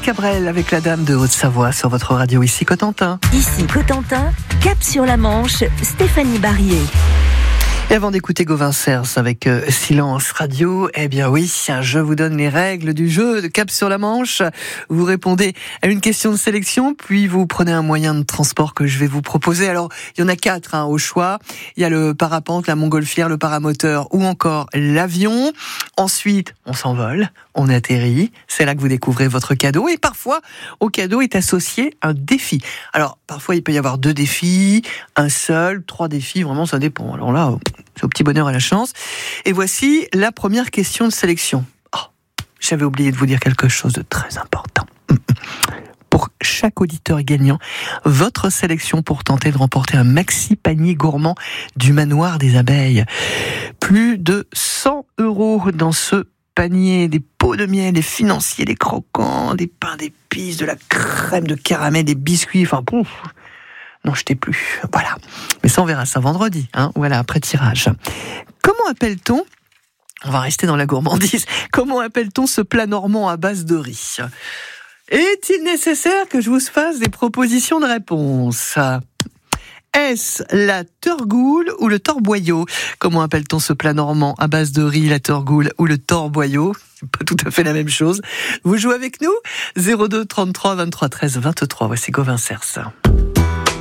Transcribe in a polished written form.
Cabrel avec la dame de Haute-Savoie sur votre radio, ici Cotentin. Ici Cotentin, cap sur la Manche, Stéphanie Barrier. Et avant d'écouter Gauvin Cers avec Silence Radio, eh bien oui, je vous donne les règles du jeu de Cap sur la Manche. Vous répondez à une question de sélection, puis vous prenez un moyen de transport que je vais vous proposer. Alors, il y en a 4 au choix. Il y a le parapente, la montgolfière, le paramoteur ou encore l'avion. Ensuite, on s'envole, on atterrit. C'est là que vous découvrez votre cadeau. Et parfois, au cadeau est associé un défi. Alors, parfois, il peut y avoir 2 défis, un seul, 3 défis. Vraiment, ça dépend. Alors là, c'est au petit bonheur à la chance. Et voici la première question de sélection. Oh, j'avais oublié de vous dire quelque chose de très important. Pour chaque auditeur gagnant, votre sélection pour tenter de remporter un maxi panier gourmand du Manoir des Abeilles. Plus de 100 € dans ce panier, des pots de miel, des financiers, des croquants, des pains d'épices, de la crème de caramel, des biscuits, enfin pouf. Non, je t'ai plus. Voilà. Mais ça, on verra ça vendredi. Voilà, après tirage. Comment appelle-t-on, on va rester dans la gourmandise, comment appelle-t-on ce plat normand à base de riz ? Est-il nécessaire que je vous fasse des propositions de réponse ? Est-ce la torgoule ou le torboyau ? Comment appelle-t-on ce plat normand à base de riz, la torgoule ou le torboyau ? C'est pas tout à fait la même chose. Vous jouez avec nous ? 02 33 23 13 23. Voici Gauvin Cers.